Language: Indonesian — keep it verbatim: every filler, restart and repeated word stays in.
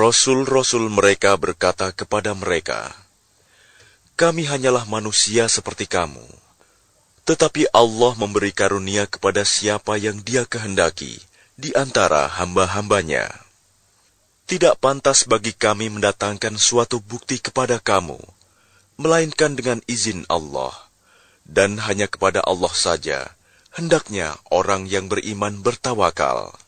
Rasul-rasul mereka berkata kepada mereka, "Kami hanyalah manusia seperti kamu. Tetapi Allah memberi karunia kepada siapa yang Dia kehendaki di antara hamba-hambanya. Tidak pantas bagi kami mendatangkan suatu bukti kepada kamu, melainkan dengan izin Allah, dan hanya kepada Allah saja hendaknya orang yang beriman bertawakal."